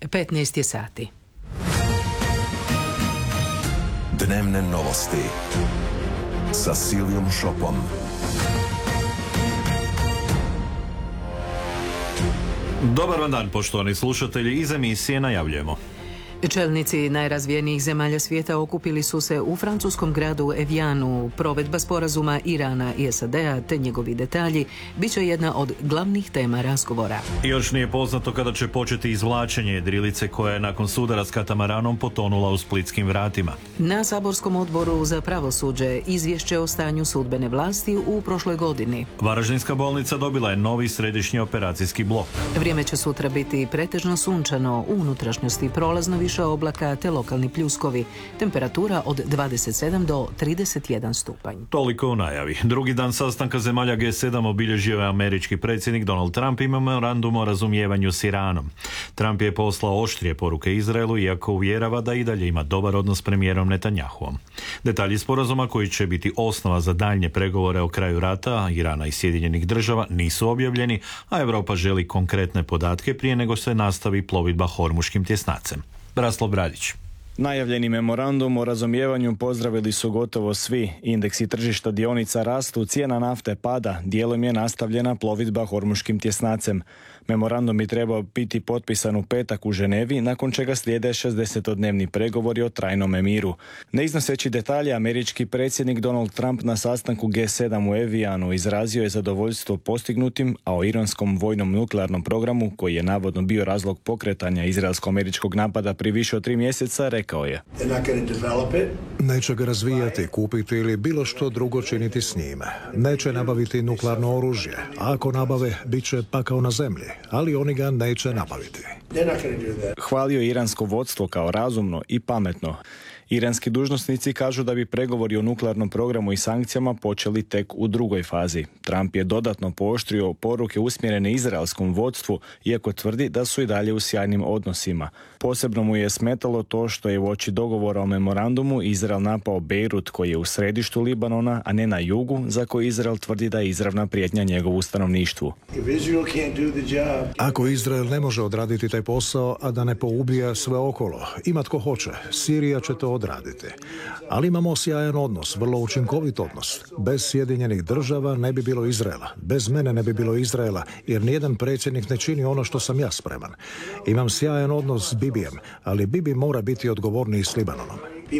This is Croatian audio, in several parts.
15 je sati. Dnevne novosti sa Silvijom Šopom. Dobar vam dan, poštovani slušatelji. Iz emisije najavljujemo. Čelnici najrazvijenijih zemalja svijeta okupili su se u francuskom gradu Evianu. Provedba sporazuma Irana i SAD-a te njegovi detalji bit će jedna od glavnih tema razgovora. Još nije poznato kada će početi izvlačenje jedrilice koja je nakon sudara s katamaranom potonula u Splitskim vratima. Na saborskom odboru za pravosuđe izvješće o stanju sudbene vlasti u prošloj godini. Varaždinska bolnica dobila je novi središnji operacijski blok. Vrijeme će sutra biti pretežno sunčano, u unutrašnjosti prolazno više oblaka te lokalni pljuskovi. Temperatura od 27 do 31 stupanj. Toliko u najavi. Drugi dan sastanka zemalja G7 obilježio je američki predsjednik Donald Trump i memorandum o razumijevanju s Iranom. Trump je poslao oštrije poruke Izraelu, iako uvjerava da i dalje ima dobar odnos s premijerom Netanjahuom. Detalji sporazuma, koji će biti osnova za daljnje pregovore o kraju rata Irana i Sjedinjenih država, nisu objavljeni, a Europa želi konkretne podatke prije nego se nastavi plovidba Hormuškim tjesnacem. Braslav Bradić. Najavljeni memorandum o razumijevanju pozdravili su gotovo svi. Indeksi tržišta dionica rastu, cijena nafte pada, dijelom je nastavljena plovidba Hormuškim tjesnacem. Memorandum bi trebao biti potpisan u petak u Ženevi, nakon čega slijede 60-dnevni pregovori o trajnom miru. Ne iznoseći detalje, američki predsjednik Donald Trump na sastanku G7 u Evianu izrazio je zadovoljstvo postignutim, a o iranskom vojnom nuklearnom programu, koji je navodno bio razlog pokretanja izraelsko-američkog napada prije više od 3 mjeseca, rekao je: Neće ga razvijati, kupiti ili bilo što drugo činiti s njime. Neće nabaviti nuklearno oružje. A ako nabave, bit će pakao na zemlji. Ali oni ga neće nabaviti. Hvalio iransko vodstvo kao razumno i pametno. Iranski dužnosnici kažu da bi pregovori o nuklearnom programu i sankcijama počeli tek u drugoj fazi. Trump je dodatno pooštrio poruke usmjerene izraelskom vodstvu, iako tvrdi da su i dalje u sjajnim odnosima. Posebno mu je smetalo to što je uoči dogovora o memorandumu Izrael napao Bejrut, koji je u središtu Libanona, a ne na jugu, za koji Izrael tvrdi da je izravna prijetnja njegovu stanovništvu. Ako Izrael ne može odraditi taj posao, a da ne poubija sve okolo, ima tko hoće. Sirija će to odraditi. Ali imamo sjajan odnos, vrlo učinkovit odnos. Bez Sjedinjenih država ne bi bilo Izraela. Bez mene ne bi bilo Izraela, jer nijedan predsjednik ne čini ono što sam ja spreman. Imam sjajan odnos s Bibijem, ali Bibi mora biti odgovorniji s Libanonom.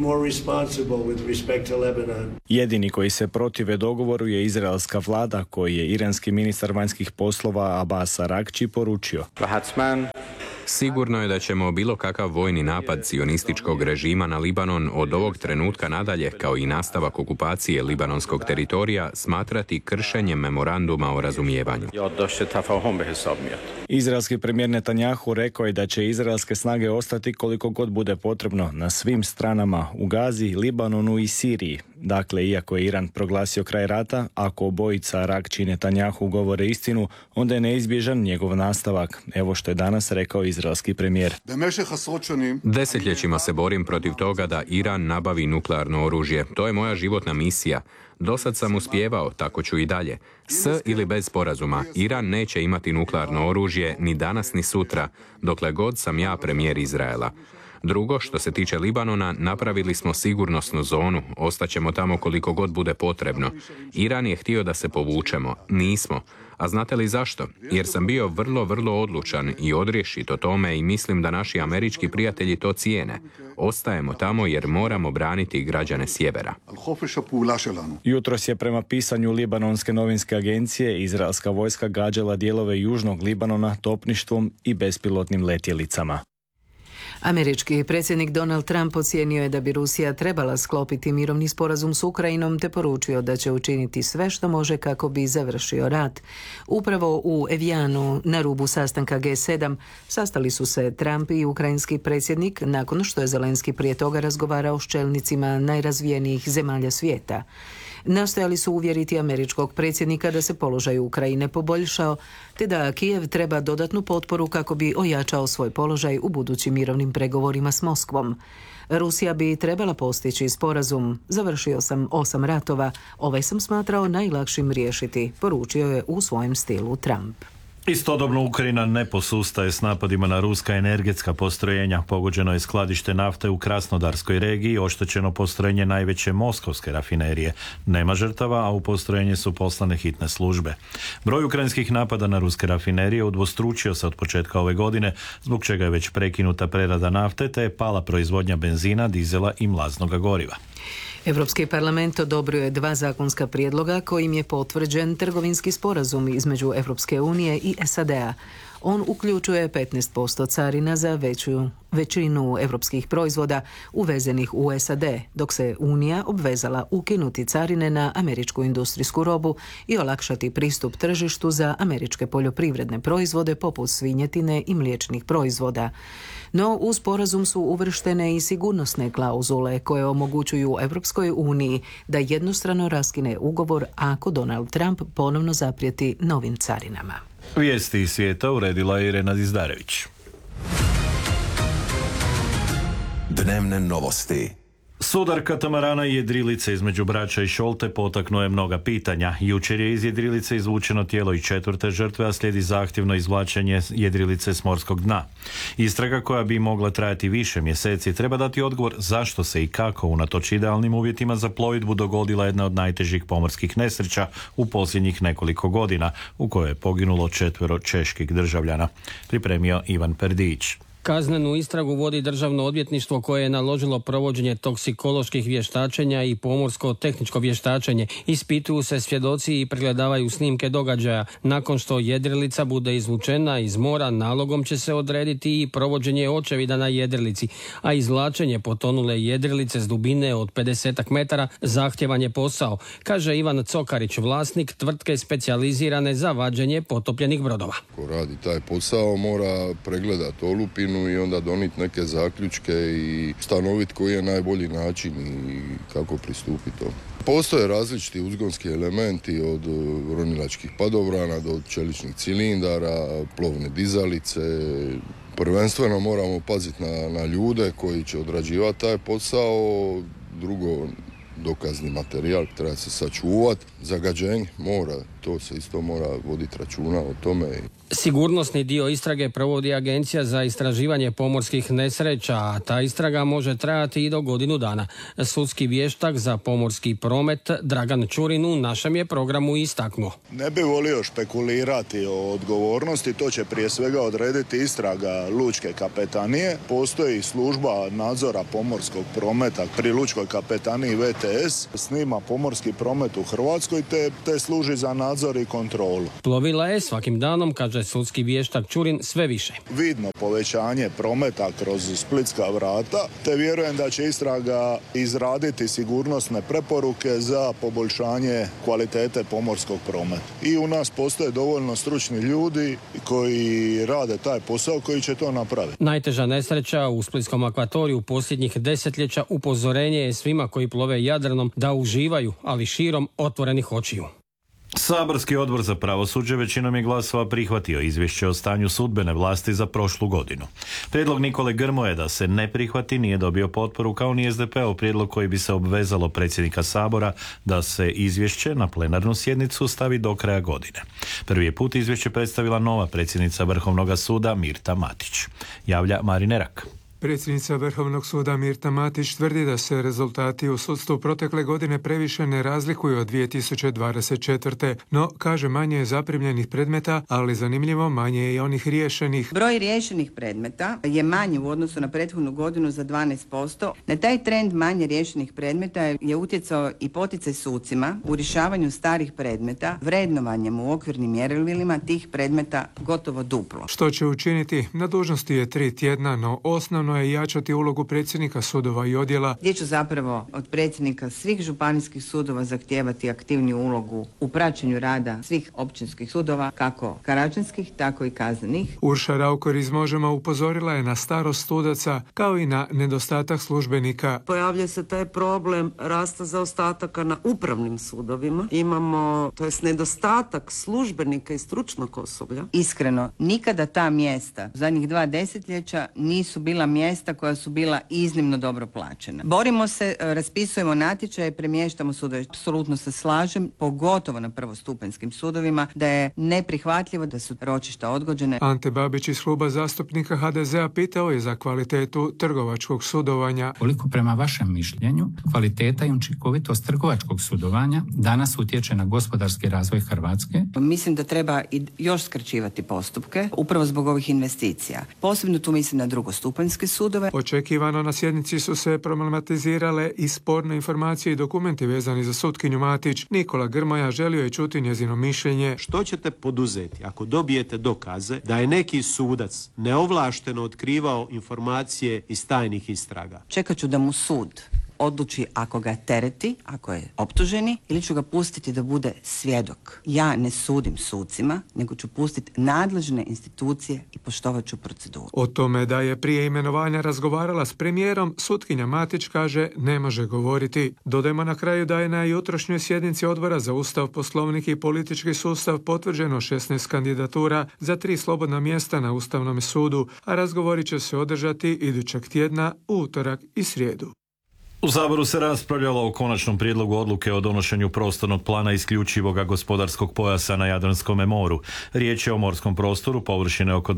Jedini koji se protive dogovoru je izraelska vlada, koji je iranski ministar vanjskih poslova Abbas Aragči poručio: Sigurno je da ćemo bilo kakav vojni napad cionističkog režima na Libanon od ovog trenutka nadalje, kao i nastavak okupacije libanonskog teritorija, smatrati kršenjem memoranduma o razumijevanju. Izraelski premijer Netanjahu rekao je da će izraelske snage ostati koliko god bude potrebno na svim stranama u Gazi, Libanonu i Siriji. Dakle, iako je Iran proglasio kraj rata, ako obojica Aragči i Netanjahu govore istinu, onda je neizbježan njegov nastavak. Evo što je danas rekao izraelski premijer. Desetljećima se borim protiv toga da Iran nabavi nuklearno oružje. To je moja životna misija. Dosad sam uspijevao, tako ću i dalje. S ili bez sporazuma, Iran neće imati nuklearno oružje ni danas ni sutra, dokle god sam ja premijer Izraela. Drugo, što se tiče Libanona, napravili smo sigurnosnu zonu, ostaćemo tamo koliko god bude potrebno. Iran je htio da se povučemo, nismo. A znate li zašto? Jer sam bio vrlo odlučan i odrješit o tome i mislim da naši američki prijatelji to cijene. Ostajemo tamo jer moramo braniti građane sjevera. Jutros je prema pisanju libanonske novinske agencije izraelska vojska gađala dijelove južnog Libanona topništvom i bespilotnim letjelicama. Američki predsjednik Donald Trump ocijenio je da bi Rusija trebala sklopiti mirovni sporazum s Ukrajinom te poručio da će učiniti sve što može kako bi završio rat. Upravo u Evianu, na rubu sastanka G7, sastali su se Trump i ukrajinski predsjednik nakon što je Zelenski prije toga razgovarao s čelnicima najrazvijenijih zemalja svijeta. Nastojali su uvjeriti američkog predsjednika da se položaj Ukrajine poboljšao, te da Kijev treba dodatnu potporu kako bi ojačao svoj položaj u budućim mirovnim pregovorima s Moskvom. Rusija bi trebala postići sporazum. Završio sam 8 ratova, ovaj sam smatrao najlakšim riješiti, poručio je u svojem stilu Trump. Istodobno Ukrajina ne posustaje s napadima na ruska energetska postrojenja. Pogođeno je skladište nafte u Krasnodarskoj regiji, oštećeno postrojenje najveće moskovske rafinerije. Nema žrtava, a u postrojenje su poslane hitne službe. Broj ukrajinskih napada na ruske rafinerije udvostručio se od početka ove godine, zbog čega je već prekinuta prerada nafte, te je pala proizvodnja benzina, dizela i mlaznoga goriva. Europski parlament odobrio je 2 zakonska prijedloga kojim je potvrđen trgovinski sporazum između Europske unije i SAD-a. On uključuje 15% carina za većinu europskih proizvoda uvezenih u SAD, dok se Unija obvezala ukinuti carine na američku industrijsku robu i olakšati pristup tržištu za američke poljoprivredne proizvode poput svinjetine i mliječnih proizvoda. No, u sporazum su uvrštene i sigurnosne klauzule koje omogućuju Europskoj uniji da jednostrano raskine ugovor ako Donald Trump ponovno zaprijeti novim carinama. Vijesti iz svijeta uredila je Irena Dizdarević. Dnevne novosti. Sudar katamarana i jedrilice između Brača i Šolte potaknuo je mnoga pitanja. Jučer je iz jedrilice izvučeno tijelo i 4. žrtve, a slijedi zahtjevno izvlačenje jedrilice s morskog dna. Istraga, koja bi mogla trajati više mjeseci, treba dati odgovor zašto se i kako unatoč idealnim uvjetima za plovidbu dogodila jedna od najtežih pomorskih nesreća u posljednjih nekoliko godina, u kojoj je poginulo 4 čeških državljana. Pripremio Ivan Perdić. Kaznenu istragu vodi Državno odvjetništvo koje je naložilo provođenje toksikoloških vještačenja i pomorsko-tehničko vještačenje. Ispituju se svjedoci i pregledavaju snimke događaja. Nakon što jedrilica bude izvučena iz mora, nalogom će se odrediti i provođenje očevida na jedrilici, a izvlačenje potonule jedrilice s dubine od 50 metara zahtjevan je posao, kaže Ivan Cokarić, vlasnik tvrtke specijalizirane za vađenje potopljenih brodova. Ko radi taj posao mora pregledati olupinu i onda donijeti neke zaključke i stanoviti koji je najbolji način i kako pristupiti to. Postoje različiti uzgonski elementi od ronilačkih padobrana do čeličnih cilindara, plovne dizalice. Prvenstveno moramo paziti na ljude koji će odrađivati taj posao. Drugo, dokazni materijal treba se sačuvati. Zagađenje mora, to se isto mora voditi računa o tome. Sigurnosni dio istrage provodi Agencija za istraživanje pomorskih nesreća, a ta istraga može trajati i do godinu dana. Sudski vještak za pomorski promet Dragan Čurin u našem je programu istaknuo. Ne bi volio špekulirati o odgovornosti, to će prije svega odrediti istraga Lučke kapetanije. Postoji služba nadzora pomorskog prometa pri Lučkoj kapetaniji VTS, snima pomorski promet u Hrvatskoj te služi za nadzor i kontrolu. Plovila je svakim danom, kaže sudski vještak Čurin, sve više. Vidno povećanje prometa kroz splitska vrata, te vjerujem da će istraga izraditi sigurnosne preporuke za poboljšanje kvalitete pomorskog prometa. I u nas postoje dovoljno stručni ljudi koji rade taj posao, koji će to napraviti. Najteža nesreća u splitskom akvatoriju posljednjih desetljeća upozorenje je svima koji plove Jadranom da uživaju, ali širom otvorenih očiju. Saborski odbor za pravosuđe većinom je glasova prihvatio izvješće o stanju sudbene vlasti za prošlu godinu. Prijedlog Nikole Grmoje da se ne prihvati nije dobio potporu, kao ni SDP-ov prijedlog koji bi se obvezalo predsjednika Sabora da se izvješće na plenarnu sjednicu stavi do kraja godine. Prvi je put izvješće predstavila nova predsjednica Vrhovnog suda Mirta Matić. Javlja Marin Erak. Predsjednica Vrhovnog suda Mirta Matić tvrdi da se rezultati u sudstvu protekle godine previše ne razlikuju od 2024. No, kaže, manje je zaprimljenih predmeta, ali zanimljivo manje je i onih riješenih. Broj riješenih predmeta je manji u odnosu na prethodnu godinu za 12%. Na taj trend manje riješenih predmeta je utjecao i poticaj sucima u rješavanju starih predmeta, vrednovanjem u okvirnim mjerilima tih predmeta gotovo duplo. Što će učiniti? Na dužnosti je 3 tjedna, no osnovno je jačati ulogu predsjednika sudova i odjela. Gdje ću zapravo od predsjednika svih županijskih sudova zahtijevati aktivniju ulogu u praćenju rada svih općinskih sudova, kako karačanskih, tako i kaznenih. Urša Raukor iz Možemo upozorila je na starost sudaca, kao i na nedostatak službenika. Pojavlja se taj problem rasta zaostataka na upravnim sudovima. Imamo, to jest nedostatak službenika i stručnog osoblja. Iskreno, nikada ta mjesta zadnjih 2 desetljeća nisu bila mjesta mjesta koja su bila iznimno dobro plaćena. Borimo se, raspisujemo natječaje, premještamo sudove. Apsolutno se slažem, pogotovo na prvostupanjskim sudovima, da je neprihvatljivo da su ročišta odgođene. Ante Babić iz kluba zastupnika HDZ-a pitao je za kvalitetu trgovačkog sudovanja. Koliko prema vašem mišljenju kvaliteta i učinkovitost trgovačkog sudovanja danas utječe na gospodarski razvoj Hrvatske? Mislim da treba i još skraćivati postupke, upravo zbog ovih investicija. Posebno tu mislim na drugostupanjske sudove. Očekivano na sjednici su se problematizirale i sporne informacije i dokumenti vezani za sutkinju Matić. Nikola Grmoja želio je čuti njezino mišljenje. Što ćete poduzeti ako dobijete dokaze da je neki sudac neovlašteno otkrivao informacije iz tajnih istraga? Čekat ću da mu sud odluči ako ga tereti, ako je optuženi, ili ću ga pustiti da bude svjedok. Ja ne sudim sucima, nego ću pustiti nadležne institucije i poštovat ću proceduru. O tome da je prije imenovanja razgovarala s premijerom, sutkinja Matić kaže ne može govoriti. Dodajmo na kraju da je na jutrošnjoj sjednici Odbora za Ustav, Poslovnik i politički sustav potvrđeno 16 kandidatura za 3 slobodna mjesta na Ustavnom sudu, a razgovori će se održati idućeg tjedna u utorak i srijedu. U Saboru se raspravljalo o konačnom prijedlogu odluke o donošenju prostornog plana isključivog gospodarskog pojasa na Jadranskom moru. Riječ je o morskom prostoru površine oko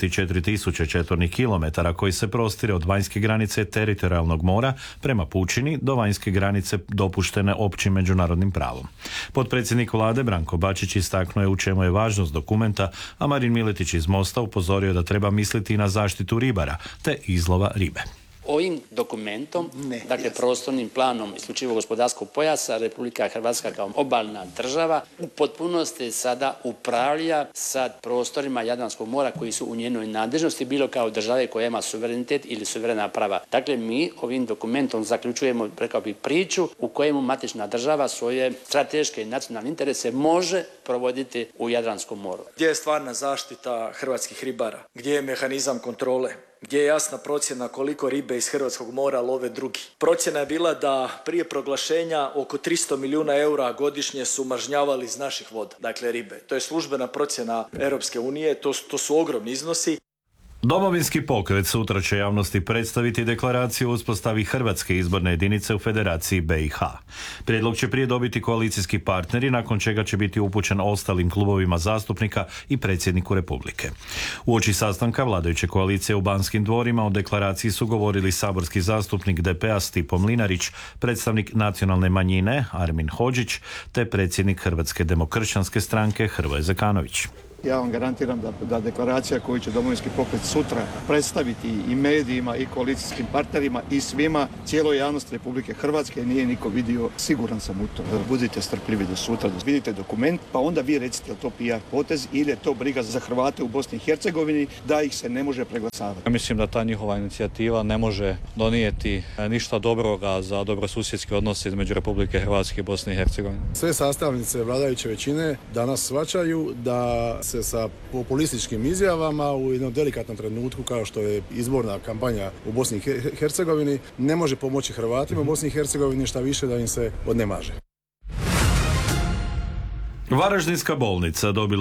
24.000 četvornih kilometara koji se prostire od vanjske granice teritorijalnog mora prema pučini do vanjske granice dopuštene općim međunarodnim pravom. Potpredsjednik vlade Branko Bačić istaknuo je u čemu je važnost dokumenta, a Marin Miletić iz Mosta upozorio da treba misliti i na zaštitu ribara te izlova ribe. Ovim dokumentom, dakle prostornim planom isključivog gospodarskog pojasa, Republika Hrvatska kao obalna država u potpunosti sada upravlja sa prostorima Jadranskog mora koji su u njenoj nadležnosti, bilo kao države koja ima suverenitet ili suverena prava. Dakle, mi ovim dokumentom zaključujemo, rekao bih, priču u kojemu matična država svoje strateške i nacionalne interese može provoditi u Jadranskom moru. Gdje je stvarna zaštita hrvatskih ribara? Gdje je mehanizam kontrole? Gdje je jasna procjena koliko ribe iz Hrvatskog mora love drugi? Procjena je bila da prije proglašenja oko 300 milijuna eura godišnje su mažnjavali iz naših voda, dakle ribe. To je službena procjena Europske unije, to su ogromni iznosi. Domovinski pokret sutra će javnosti predstaviti deklaraciju o uspostavi Hrvatske izborne jedinice u Federaciji BiH. Prijedlog će prije dobiti koalicijski partneri, nakon čega će biti upućen ostalim klubovima zastupnika i predsjedniku Republike. Uoči sastanka vladajuće koalicije u Banskim dvorima o deklaraciji su govorili saborski zastupnik DP-a Stipo Mlinarić, predstavnik nacionalne manjine Armin Hodžić te predsjednik Hrvatske demokršćanske stranke Hrvoje Zekanović. Ja vam garantiram da deklaracija koju će Domovinski pokret sutra predstaviti i medijima i koalicijskim partnerima i svima, cijeloj javnosti Republike Hrvatske nije niko vidio, siguran sam u to. Budite strpljivi do sutra, da vidite dokument, pa onda vi recite je li to PR potez ili je to briga za Hrvate u Bosni i Hercegovini da ih se ne može preglasavati. Ja mislim da ta njihova inicijativa ne može donijeti ništa dobroga za dobrosusjedski odnos između Republike Hrvatske i Bosne i Hercegovine. Sve sastavnice vladajuće većine danas shvaćaju da se sa populističkim izjavama u jednom delikatnom trenutku kao što je izborna kampanja u Bosni i Hercegovini ne može pomoći Hrvatima u Bosni i Hercegovini, šta više da im se odnemaže. Varaždinska bolnica dobila